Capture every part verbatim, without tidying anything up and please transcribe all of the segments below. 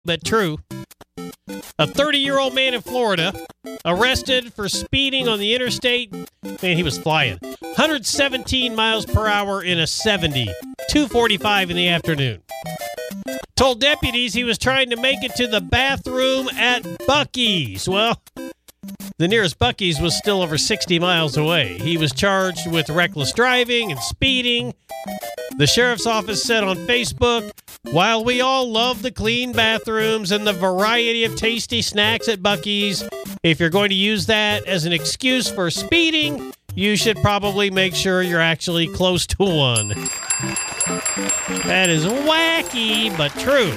but true. A thirty-year-old man in Florida arrested for speeding on the interstate. Man, he was flying. one hundred seventeen miles per hour in a seventy. two forty-five in the afternoon. Told deputies he was trying to make it to the bathroom at Buc-ee's. Well, the nearest Buc-ee's was still over sixty miles away. He was charged with reckless driving and speeding. The sheriff's office said on Facebook, while we all love the clean bathrooms and the variety of tasty snacks at Buc-ee's, if you're going to use that as an excuse for speeding, you should probably make sure you're actually close to one. That is wacky, but true.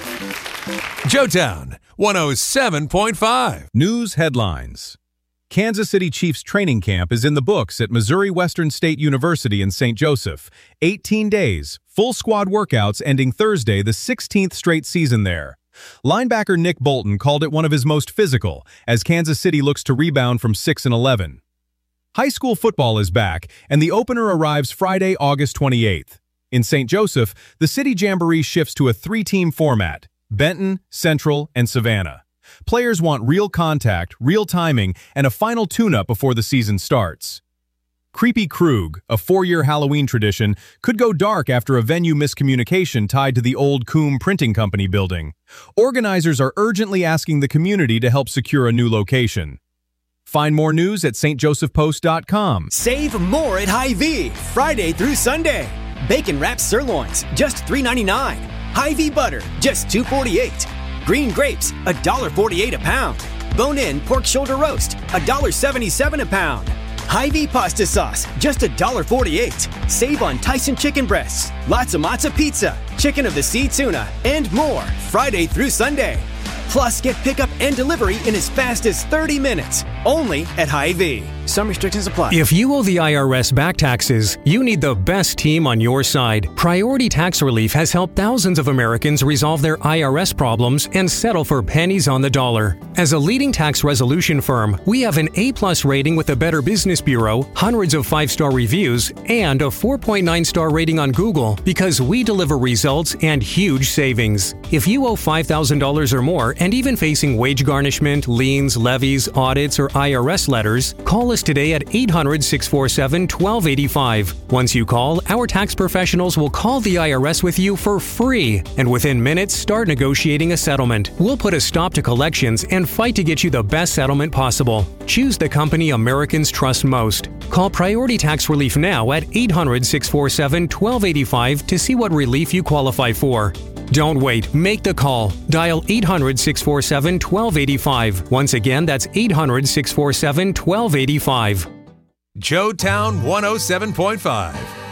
Joetown, one oh seven point five. News headlines. Kansas City Chiefs training camp is in the books at Missouri Western State University in Saint Joseph. eighteen days, full squad workouts ending Thursday, the sixteenth straight season there. Linebacker Nick Bolton called it one of his most physical, as Kansas City looks to rebound from six and eleven. High school football is back, and the opener arrives Friday, August twenty-eighth. In Saint Joseph, the City Jamboree shifts to a three-team format: Benton, Central, and Savannah. Players want real contact, real timing, and a final tune-up before the season starts. Creepy Krug, a four-year Halloween tradition, could go dark after a venue miscommunication tied to the old Coombe Printing Company building. Organizers are urgently asking the community to help secure a new location. Find more news at s t joseph post dot com. Save more at Hy-Vee, Friday through Sunday. Bacon wrapped sirloins, just three ninety-nine. Hy-Vee butter, just two forty-eight. Green grapes, one dollar forty-eight a pound. Bone-in pork shoulder roast, one dollar seventy-seven a pound. Hy-Vee pasta sauce, just one dollar forty-eight. Save on Tyson chicken breasts, lots of matzo pizza, chicken of the sea tuna, and more, Friday through Sunday. Plus, get pickup and delivery in as fast as thirty minutes, only at Hy-Vee. Some restrictions apply. If you owe the I R S back taxes, you need the best team on your side. Priority Tax Relief has helped thousands of Americans resolve their I R S problems and settle for pennies on the dollar. As a leading tax resolution firm, we have an A-plus rating with the Better Business Bureau, hundreds of five-star reviews, and a four point nine star rating on Google because we deliver results and huge savings. If you owe five thousand dollars or more and even facing wage garnishment, liens, levies, audits, or I R S letters, call us today at eight hundred, six four seven, one two eight five. Once you call, our tax professionals will call the I R S with you for free, and within minutes start negotiating a settlement. We'll put a stop to collections and fight to get you the best settlement possible. Choose the company Americans trust most. Call Priority Tax Relief now at eight hundred, six four seven, one two eight five to see what relief you qualify for. Don't wait. Make the call. Dial eight hundred, six four seven, one two eight five. Once again, that's eight hundred, six four seven, one two eight five. Joetown one oh seven point five.